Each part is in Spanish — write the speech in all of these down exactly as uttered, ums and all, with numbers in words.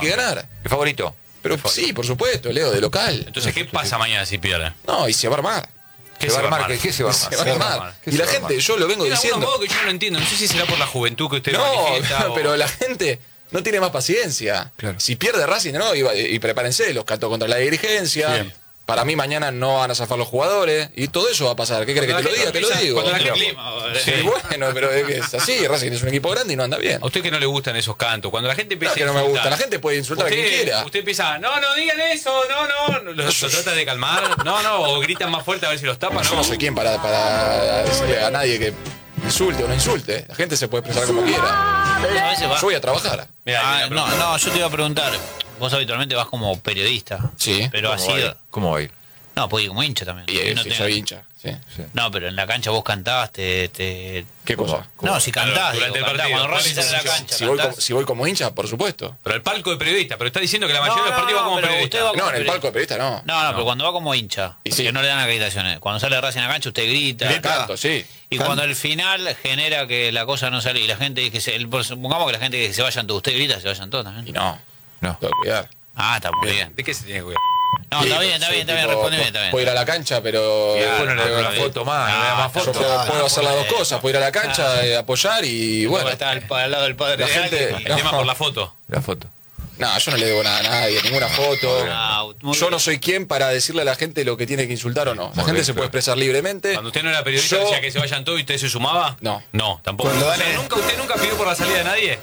que ganar. ¿El favorito? Pero sí, por supuesto, Leo, de local. Entonces, ¿qué pasa mañana si pierde? No, y se va a armar. ¿Qué se va a armar? ¿Qué, ¿Qué se va a armar? Se va a armar. Y la gente, yo lo vengo Tiene diciendo. algún modo que yo no entiendo. No sé si será por la juventud que usted No, manifiesta. pero o... la gente no tiene más paciencia. Claro. Si pierde Racing, no, y, y prepárense, los cantos contra la dirigencia. Bien. Para mí mañana no van a zafar los jugadores y todo eso va a pasar. ¿Qué querés que te lo diga? Te lo digo. Cuando la gente... Sí, bueno, pero es así. Racing es un equipo grande y no anda bien. A usted que no le gustan esos cantos. Cuando la gente empieza No, que a no me insultar, gusta. La gente puede insultar usted, a quien quiera. Usted empieza, no, no digan eso, no, no. Lo, lo trata de calmar. No, no, o gritan más fuerte a ver si los tapan. Yo No, no soy quien para, para decirle a nadie que insulte o no insulte. La gente se puede expresar como quiera. A veces va. Yo voy a trabajar. Mirá, Ah, mirá, no, no, yo te iba a preguntar. Vos habitualmente vas como periodista. Sí. Pero ¿Cómo así. va a ir? ¿Cómo va a ir? No, puedo ir como hincha también. Y eh, No sí, te- soy hincha. Sí. Sí. No, pero en la cancha vos cantabas, te. te... ¿Qué cosa? No, si cantás, Durante digo, el cantás. partido. Cuando Racing ¿Cuál es sale a tu la posición? cancha. Si voy, cantás. como, si voy como hincha, por supuesto. Pero el palco de periodista, pero está diciendo que la mayoría No, de los partidos va no, como pero periodista. usted va- No, en el palco de periodista no. No, no, pero cuando va como hincha, Y sí. que no le dan acreditaciones. Cuando sale Racing a la cancha, usted grita. Grita. Canto, sí. Y Canto. cuando al final genera que la cosa no sale y la gente que se. el- Supongamos que la gente que se vayan todos, usted grita, se vayan todos también. Y no. No. Tengo que cuidar. Ah, está muy bien. ¿De qué se tiene que cuidar? No, está bien, está Soy bien, está bien, tipo, respondeme, está bien. Puedo ir a la cancha, pero. Y después no le pero- da una foto más, no le da más Ah, Yo fotos. puedo, Ah, puedo hacer las dos bueno. cosas, puedo ir a la cancha, eh, apoyar y bueno. Está al, al lado del padre La de gente- alguien. El tema por la foto. La foto. No, yo no le debo nada a nadie, ninguna foto. Ah, muy Yo bien. no soy quien para decirle a la gente lo que tiene que insultar o no. La Muy gente bien, se claro. puede expresar libremente. Cuando usted no era periodista, Yo- decía que se vayan todos y usted se sumaba. No. No, tampoco. Cuando O van sea, en- ¿nunca, ¿Usted nunca pidió por la salida de nadie?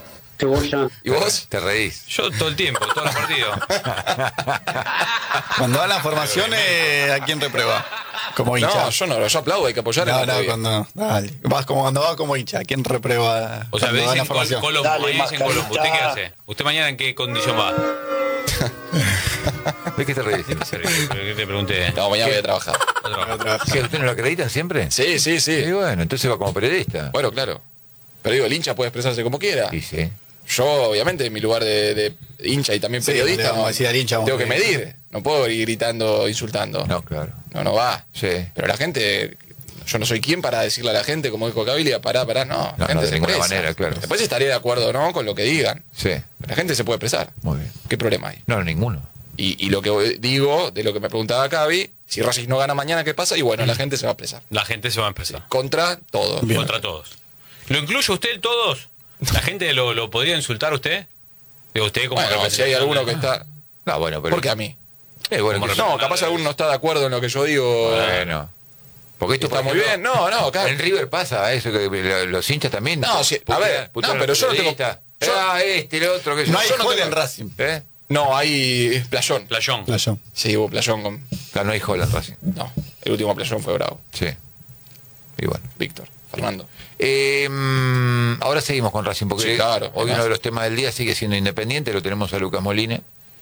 ¿Y vos? Te reís. Yo todo el tiempo, todos los partidos. Cuando van las formaciones, ¿a quién reprueba? Como hincha. No, yo no, yo aplaudo, hay que apoyar. No, está no, bien. cuando, dale. Vas como cuando vas como hincha, ¿a quién reprueba? O sea, cuando me va la dicen Col formación? Colombo, Dale, ahí dicen mascarita. Colombo. ¿Usted qué hace? ¿Usted mañana en qué condición va? ¿Ves que te reís? ¿Qué te pregunté? No, mañana voy a trabajar. ¿Que usted no lo acreditan siempre? Sí, sí, sí. Y bueno, entonces va como periodista. Bueno, claro. Pero digo, el hincha puede expresarse como quiera. Y sí. Yo, obviamente, en mi lugar de, de hincha y también Sí, periodista, le vamos no, a decir al hincha, vamos tengo que a- medir. No puedo ir gritando, insultando. No, claro. No, no va. Sí. Pero la gente, yo no soy quien para decirle a la gente, como dijo Cabilia, pará, pará, no. La No, gente no, de se ninguna expresa. manera, claro. Después estaré de acuerdo o no con lo que digan. Sí. Pero la gente se puede expresar. Muy bien. ¿Qué problema hay? No, ninguno. Y, y lo que digo, de lo que me preguntaba Cavi, si Racing no gana mañana, ¿qué pasa? Y bueno, la gente se va a expresar. La gente se va a empezar. Contra todo. Bien. Contra todos. ¿Lo incluye usted todos? ¿La gente lo, lo podría insultar a usted? Digo, usted como Bueno, si hay representante. alguno que está... No, bueno, pero. ¿Por qué a mí? Eh, bueno, Como que- representante. No, capaz alguno no está de acuerdo en lo que yo digo. Bueno. Porque esto Está por muy ejemplo, bien. No, no, acá... En River pasa eso, que lo- los hinchas también. No, sí, a putean- ver, putean no, pero a los yo no tengo- periodistas. yo- Ah, este, el otro, que No hay yo no gol tengo- en Racing. ¿Eh? No, hay playón. Playón. Playón. Sí, hubo playón con... Claro, no hay Holland Racing. No, el último playón fue bravo. Sí. Y bueno. Víctor, Fernando. Eh, mm, ahora seguimos con Racing, porque Sí, claro, hoy además. uno de los temas del día sigue siendo Independiente, lo tenemos a Lucas Molina.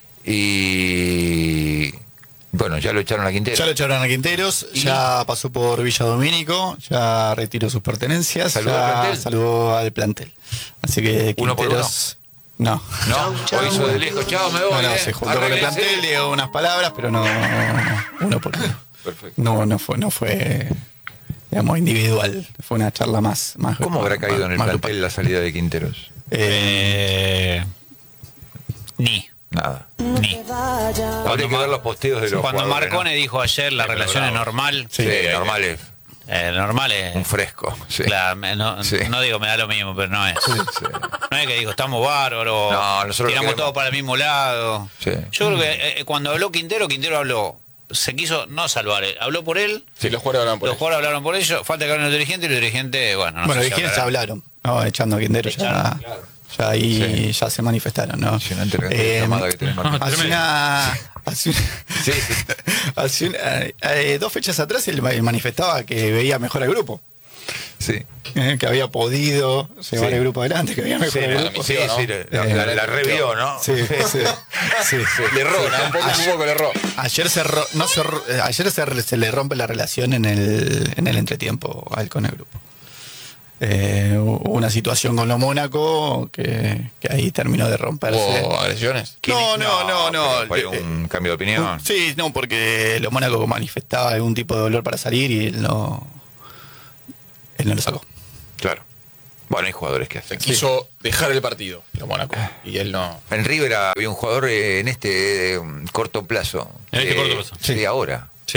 Y bueno, ya lo echaron a Quintero. Ya lo echaron a Quinteros, ya pasó por Villa Domínico, ya retiró sus pertenencias, ¿Saludó ya al plantel? saludó al plantel. Así que ¿Uno por Quinteros. No. No, o hizo de lejos, chao, me voy. No, no, eh. se juntó con el Arréglense. plantel, le dio unas palabras, pero no, uno por uno. Perfecto. No, no fue, no fue, digamos, individual. Fue una charla más, más. ¿Cómo habrá caído más- en el más plantel la salida de Quinteros? grupal. Eh, Eh, ni. Nada. Ni. Habría que ver los posteos de los Cuando jugadores, Marcone ¿no? dijo ayer la relación es normal. Sí, normal es Eh, normal es. un fresco. Sí. Claro, me- no, Sí. no digo me da lo mismo, pero no es. Sí. No es que digo, estamos bárbaros, No, nosotros tiramos queremos- todo para el mismo lado. Sí. Yo creo que eh, cuando habló Quintero, Quintero habló, se quiso no salvar, eh, habló por él, Sí, los jugadores hablan por los eso. jugadores hablaron por ellos, falta que hablen los dirigentes y los dirigentes, bueno, no bueno, sé ¿de si quiénes hablarán. hablaron? No, echando a Quintero ya, Echaron, claro. ya ahí Sí. ya se manifestaron, ¿no? Impresionante la cantidad de Eh, llamadas que tenés, Martín. hace una, hace una- Sí, sí. hace una- eh, dos fechas atrás él manifestaba que veía mejor al grupo. Sí. eh, que había podido llevar Sí. el grupo adelante, que había Sí, mejor el para grupo. mí sí, ¿no? sí, la, la- la revió, ¿no? Sí, sí, sí, sí. Le erró, ¿no? un poco, un poco le erró. Ayer se ro- no se ro- eh, ayer se, se le rompe la relación en el en el entretiempo a él con el grupo. Eh, hubo una situación con lo Mónaco que, que ahí terminó de romperse. ¿Hubo agresiones? No, no, no, no. Fue un cambio de opinión. Sí, no, porque lo Mónaco manifestaba algún tipo de dolor para salir y él no él no lo sacó. Claro. Bueno, hay jugadores que Se hacen. quiso dejar el partido, los Mónaco. Y él no. En River había un jugador eh, en este eh, corto plazo. En este eh, corto plazo. Sí, Sí. ahora. Sí.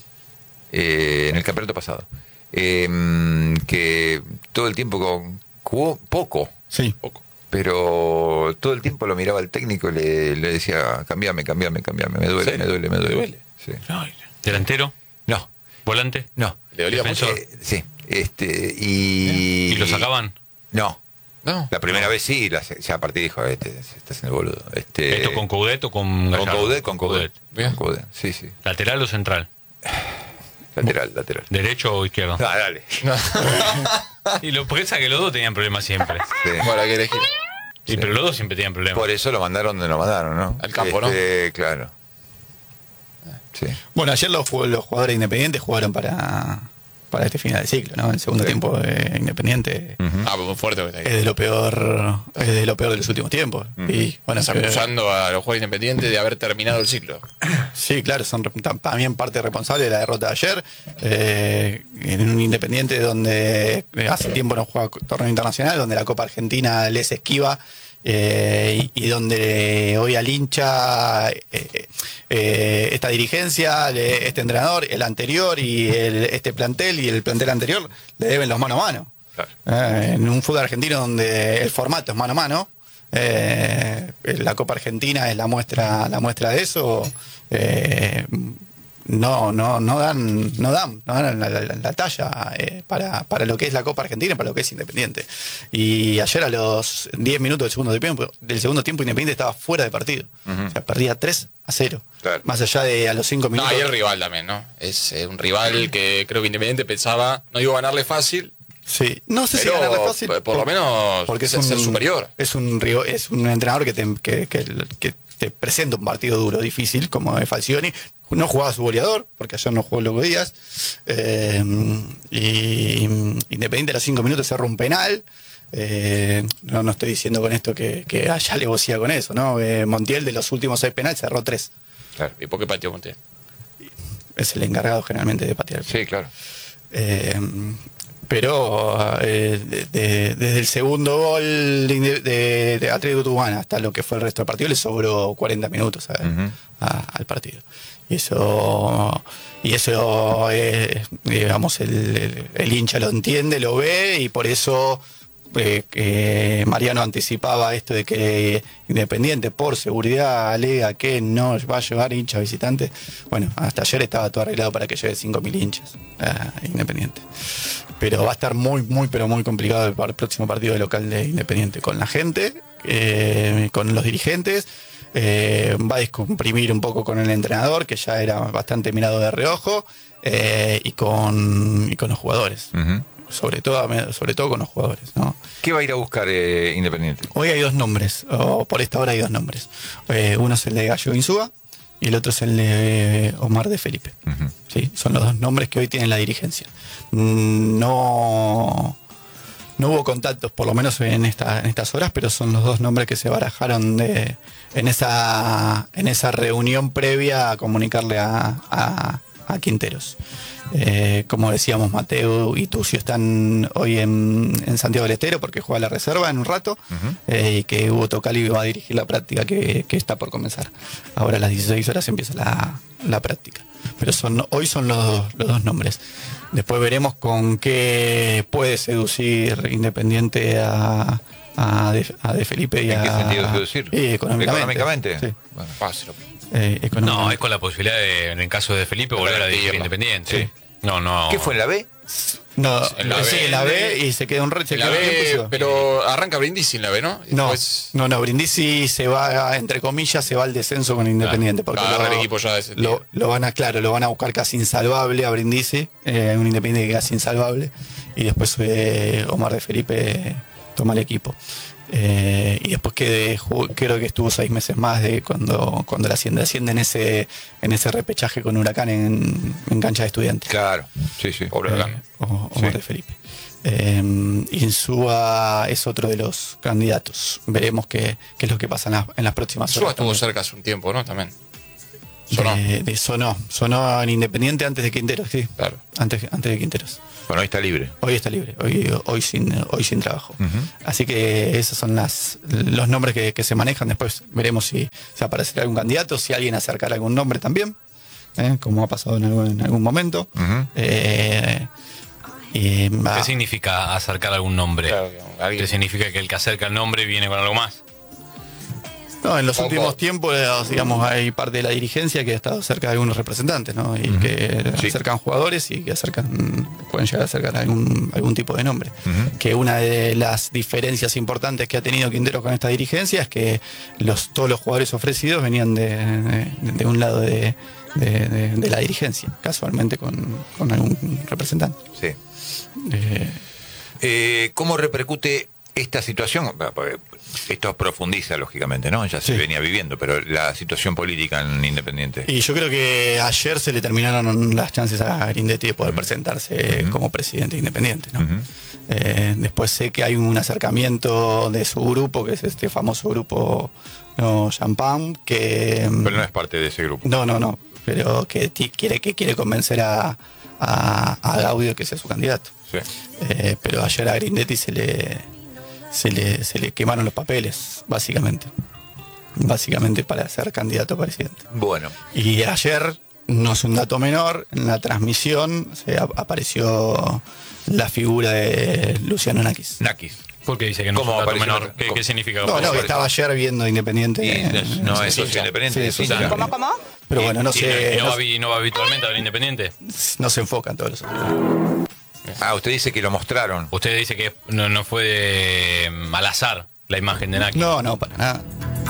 eh, en el campeonato pasado. Eh, que todo el tiempo con- jugó poco, Sí. Poco. pero todo el tiempo lo miraba el técnico y le, le decía, cambiame, cambiame, cambiame, me duele, ¿Sí? me duele, me ¿Te duele. duele? Sí. Delantero, No, volante. no. Le dolía mucho. Defensor. Eh, sí, este, y... ¿Y lo sacaban? No. No. La primera vez sí, la, se- ya a partir dijo, este, se está haciendo el boludo. Este, ¿Esto con Coudet o con con Gallardo? Coudet, con Coudet. Bien. Con Coudet, sí, sí. ¿Lateral o central? Lateral, lateral. ¿Derecho o izquierdo? Ah, dale. Y lo piensa que los dos tenían problemas siempre. Sí. Bueno, hay que elegir. Y pero los dos siempre tenían problemas. Por eso lo mandaron donde lo mandaron, ¿no? Al campo, Este, Claro. Sí. Bueno, ayer los, jug- los jugadores independientes jugaron para, para este final de ciclo, ¿no? El segundo Sí. tiempo de Independiente Ah, muy fuerte que está es ahí. de lo peor, es de lo peor de los últimos tiempos. Y bueno, Estás que- acusando a los jugadores independientes de haber terminado el ciclo. sí, claro, son re- tam- también parte responsable de la derrota de ayer. eh, en un Independiente donde hace tiempo no juega torneo internacional, donde la Copa Argentina les esquiva. eh, y, y donde hoy al hincha eh, eh, esta dirigencia, le- este entrenador, el anterior y el- este plantel y el plantel anterior le deben los mano a mano. Claro. Eh, en un fútbol argentino donde el formato es mano a mano, eh, la Copa Argentina es la muestra, la muestra de eso. eh, no, no, no dan, no dan, no dan la, la- la talla eh, para, para lo que es la Copa Argentina, para lo que es Independiente. Y ayer a los diez minutos del segundo tiempo, del segundo tiempo Independiente estaba fuera de partido. O sea, perdía tres a cero. Claro. Más allá de a los cinco No, minutos. y el rival también, ¿no? Es eh, un rival que creo que Independiente pensaba, no digo ganarle fácil, Sí, no sé Pero, si ganarle fácil. por- por lo menos, porque es ser- un, ser superior. Es un, rival- es un entrenador que te, que, que- que te presenta un partido duro, difícil, como es Falcioni. No jugaba su goleador, porque ayer no jugó Loco Díaz. Eh, y Independiente a los cinco minutos cerró un penal. Eh, no, no estoy diciendo con esto que, que haya alevosía con eso, ¿no? Eh, Montiel de los últimos seis penales cerró tres. Claro. ¿y por qué pateó Montiel? Es el encargado generalmente de patear. Sí, claro. Eh, pero eh, de- de- desde el segundo gol de, Inde- de, de Atlético Tucumán hasta lo que fue el resto del partido le sobró cuarenta minutos a- Ujú. a- al partido. Y eso, y eso eh, digamos, el, el- el hincha lo entiende, lo ve y por eso eh, que Mariano anticipaba esto de que Independiente por seguridad alega que no va a llevar hinchas visitantes. Bueno, hasta ayer estaba todo arreglado para que lleve cinco mil hinchas a Independiente. Pero va a estar muy, muy, pero muy complicado el, par- próximo partido de local de Independiente con la gente, eh, con los dirigentes. eh, va a descomprimir un poco con el entrenador, que ya era bastante mirado de reojo, eh, y, con, y con los jugadores. Ujú. Sobre todo, sobre todo con los jugadores, ¿no? ¿Qué va a ir a buscar eh, Independiente? Hoy hay dos nombres, o por esta hora hay dos nombres. Eh, uno es el de Gallo Insúa y el otro es el de Omar de Felipe. Ujú. ¿Sí? Son los dos nombres que hoy tiene la dirigencia. Mm, No, no hubo contactos, por lo menos en, esta, en estas horas, pero son los dos nombres que se barajaron de, en, esa, en esa reunión previa a comunicarle a, a- a Quinteros. Eh, como decíamos, Mateo y Tucio están hoy en, en Santiago del Estero porque juega la reserva en un rato, eh, y que Hugo Tocali va a dirigir la práctica que, que está por comenzar. Ahora a las dieciséis horas empieza la, la práctica. Pero son, hoy son los, los dos nombres. Después veremos con qué puede seducir Independiente a, a, de, a De Felipe y ¿En a... qué sentido seducir? Eh, económicamente. ¿Económicamente? Sí, Bueno. Fácil. eh, económicamente. No, es con la posibilidad de, en el caso de Felipe, volver a dirigir Independiente. Sí. No, no. ¿Qué fue en la B? No, En la sí, B. en la B y se queda un re- se En la queda un tiempo y se B, va. pero arranca Brindisi en la B, ¿no? Y No, después- no, no, Brindisi se va, entre comillas, se va al descenso con Independiente. Porque agarra lo, el equipo ya de ese lo, tío. lo van a, claro, lo van a buscar casi insalvable a Brindisi, eh, un Independiente que casi insalvable, y después eh, Omar de Felipe toma el equipo. Eh, y después que jugó- creo que estuvo seis meses más de cuando, cuando la asciende, asciende en ese, en ese repechaje con Huracán en, en cancha de Estudiantes. Claro. Sí, sí. Pobre Huracán. Eh, o- Omar Sí. de Felipe. Eh, Insúa es otro de los candidatos. Veremos qué, qué es lo que pasa en, la- en las próximas Suba horas. estuvo también. cerca hace un tiempo, ¿no? También. Sonó. De, de sonó. Sonó en Independiente antes de Quinteros, sí. Claro. Antes, antes de Quinteros. Bueno, ahí está libre. Hoy está libre, hoy, hoy, sin, hoy sin trabajo. Así que esos son las, los nombres que, que se manejan. Después veremos si, si aparecerá algún candidato, si alguien acercará algún nombre también, ¿eh? Como ha pasado en algún, en algún momento. Uh-huh. eh, y va- ¿Qué significa acercar algún nombre? Claro, que alguien- ¿Qué significa que el que acerca el nombre viene con algo más? No, en los Poco. últimos tiempos, eh, digamos, hay parte de la dirigencia que ha estado cerca de algunos representantes, ¿no? Y que Sí. acercan jugadores y que acercan, pueden llegar a acercar algún, algún tipo de nombre. Que una de las diferencias importantes que ha tenido Quinteros con esta dirigencia es que los, todos los jugadores ofrecidos venían de, de- de un lado de, de- de- de la dirigencia, casualmente con, con algún representante. Sí. Eh, Eh, ¿Cómo repercute esta situación? Porque esto profundiza, lógicamente, ¿no? Ya se Sí. venía viviendo, pero la situación política en Independiente. Y yo creo que ayer se le terminaron las chances a Grindetti de poder presentarse como presidente independiente, ¿no? Eh, después sé que hay un acercamiento de su grupo, que es este famoso grupo, no, Champagne, que Pero no es parte de ese grupo. no, no, no, pero que ti- quiere que quiere convencer a, a, a Gaudio que sea su candidato. Sí. Eh, pero ayer a Grindetti se le, se le se le quemaron los papeles, básicamente. Básicamente para ser candidato a presidente. Bueno, Y ayer, no es un dato menor, en la transmisión se ap- apareció la figura de Luciano Nakis. Nakis. ¿Por qué dice que no es ¿Cómo un dato apareció? menor? ¿Qué, ¿Cómo? qué significa? No, no, que apareció? estaba ayer viendo Independiente. Y en- es- no en- es socio independiente, Sí, es socio hincha. independiente. Pero bueno, no ¿Y se, no, no, va, vi- no va habitualmente a ver Independiente? no se enfocan todos los otros. Ah, usted dice que lo mostraron. Usted dice que no, no fue de, mm, al azar la imagen de Naki. No, no, para nada.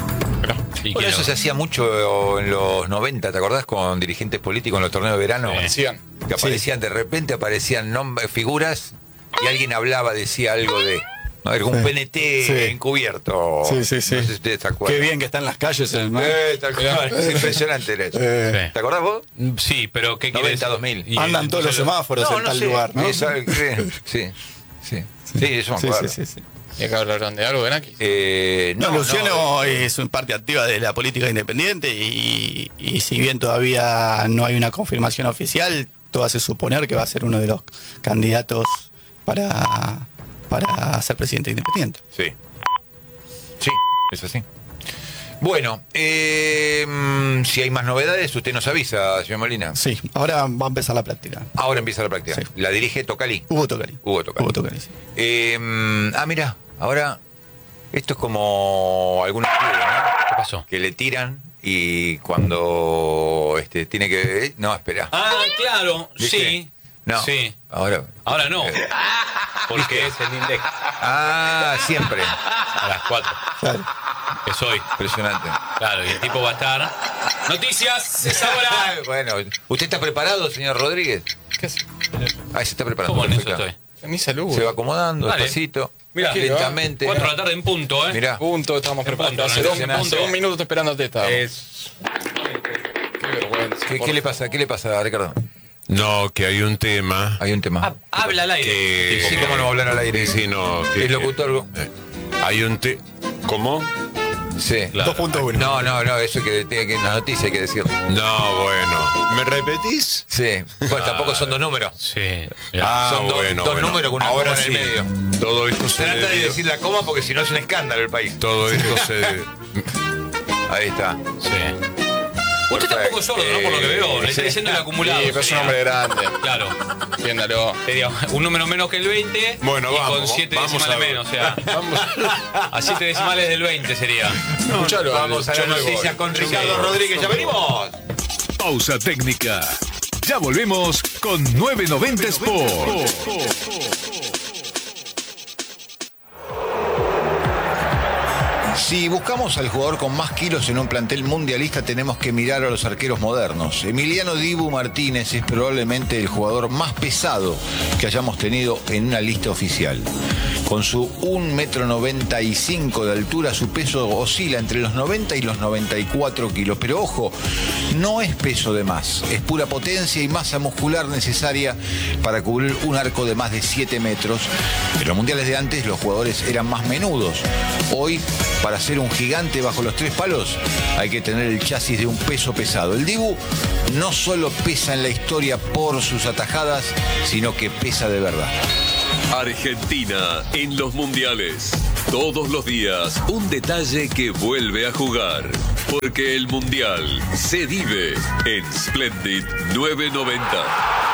Y Bueno, que eso no- se hacía mucho en los noventa, ¿te acordás? Con dirigentes políticos en los torneos de verano. Sí. Decían. Que aparecían, de repente aparecían nombres, figuras, y alguien hablaba, decía algo de... No, era un Sí. P N T Sí. encubierto. Sí, sí, sí. No sé si ustedes se acuerdan. Qué bien que están las calles. eh, ¿no? Eh, tal cual. Es impresionante era eso. Eh, Sí. ¿Te acordás vos? Mm, Sí, pero ¿qué quiere noventa, decir? dos mil. Y- Andan todos los entonces lo- semáforos en tal sé. lugar, ¿no? Esa- sí, sí, sí. Sí, eso me Sí, acuerdo. sí, sí, sí. Y acá hablaron de algo de Naki. Eh, No, no, Luciano no, es una parte activa de la política independiente y, y si bien todavía no hay una confirmación oficial, todo hace suponer que va a ser uno de los candidatos para, para ser presidente independiente. Sí. Sí, es así. Bueno, eh, mm, si hay más novedades, usted nos avisa, señor Molina. Sí, ahora va a empezar la práctica. Ahora empieza la práctica. Sí. La dirige Tocali. Hugo Tocali. Hugo Tocali. Hugo Tocali, sí. Eh, mm, ah, mira, ahora esto es como algunos clubes, ¿no? ¿Qué pasó? Que le tiran y cuando este tiene que... eh, no, espera. Ah, claro, ¿Viste? sí. No. Sí. Ahora... Ahora no. Eh, Porque es el index Ah, siempre. a las cuatro. Claro. Que soy. Impresionante. Claro, y el tipo va a estar. Noticias, es ahora. Bueno, ¿usted está preparado, señor Rodríguez? ¿Qué hace? Ahí se está preparando. ¿Cómo en eso perfecto. estoy? Ni salud. Se va acomodando, Dale. despacito. Mira, lentamente. cuatro de la tarde en punto, ¿eh? Mirá. Punto, estamos En preparados. punto, Hace no dos, es en hace punto. un minuto esperándote estábamos. Es. Qué vergüenza. ¿Qué, por qué le favor. pasa? ¿Qué le pasa, Ricardo? No, que hay un tema Hay un tema. Ah, habla al aire. que... Sí, cómo no va a hablar al aire. Sí, no. que- ¿Es locutor? eh, Hay un tema... ¿Cómo? Sí. Claro. dos punto uno. No, no, no, eso que tiene que en la noticia hay que decirlo. No, bueno. ¿Me repetís? Sí. Bueno, tampoco son dos números. Sí. ya. Ah, Son dos- bueno, dos bueno. números con una Ahora coma en sí. el medio. Todo esto se Trata de debió- decir la coma porque si no es un escándalo el país. Todo esto se... Ahí está. Sí. Usted tampoco es sordo, ¿no? Por lo que veo. Le está Sí. diciendo el acumulado. Sí, pero es un sería. hombre grande. Claro. Entiéndalo. Sería un número menos que el veinte. Bueno, y vamos, con siete vamos decimales a ver. menos. O sea, Vamos. a siete decimales del veinte sería. Escuchalo. Vamos a la yo me noticia voy. con Yo me Ricardo voy. Rodríguez. ¡Ya venimos! Pausa técnica. Ya volvemos con nueve noventa Sport. Si buscamos al jugador con más kilos en un plantel mundialista, tenemos que mirar a los arqueros modernos. Emiliano Dibu Martínez es probablemente el jugador más pesado que hayamos tenido en una lista oficial. Con su un metro noventa y cinco de altura, su peso oscila entre los noventa y los noventa y cuatro kilos. Pero ojo, no es peso de más, es pura potencia y masa muscular necesaria para cubrir un arco de más de siete metros. En los mundiales de antes los jugadores eran más menudos. Hoy para ser un gigante bajo los tres palos hay que tener el chasis de un peso pesado. El Dibu no solo pesa en la historia por sus atajadas, sino que pesa de verdad. Argentina en los mundiales. Todos los días un detalle que vuelve a jugar. Porque el mundial se vive en Splendid novecientos noventa.